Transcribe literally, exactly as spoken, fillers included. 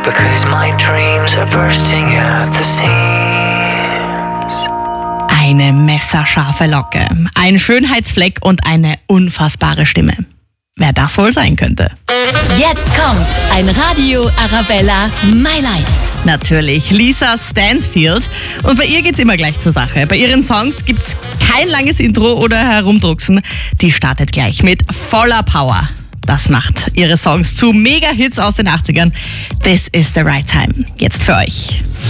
because my dreams are bursting at the seams. Eine messerscharfe Locke, ein Schönheitsfleck und eine unfassbare Stimme. Wer das wohl sein könnte? Jetzt kommt ein Radio Arabella My Light. Natürlich Lisa Stansfield. Und bei ihr geht's immer gleich zur Sache. Bei ihren Songs gibt's kein langes Intro oder Herumdrucksen. Die startet gleich mit voller Power. Das macht ihre Songs zu Mega-Hits aus den achtzigern. This is the right time. Jetzt für euch.